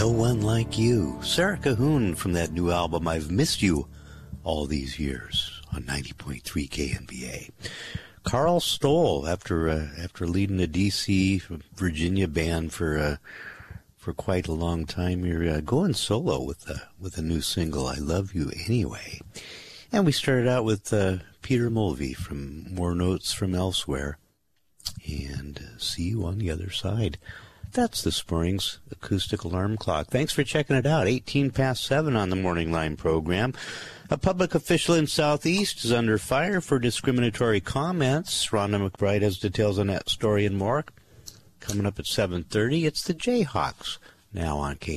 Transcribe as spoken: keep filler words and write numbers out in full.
No One Like You. Sarah Cahoon from that new album, I've Missed You All These Years, on ninety point three K N B A. Carl Stoll, after uh, after leading a D C Virginia band for uh, for quite a long time, you're uh, going solo with uh, with a new single, I Love You Anyway. And we started out with uh, Peter Mulvey from More Notes from Elsewhere, and uh, See You on the Other Side. That's this morning's acoustic alarm clock. Thanks for checking it out. eighteen past seven on the Morning Line program. A public official in Southeast is under fire for discriminatory comments. Rhonda McBride has details on that story and more. Coming up at seven thirty, it's the Jayhawks now on K.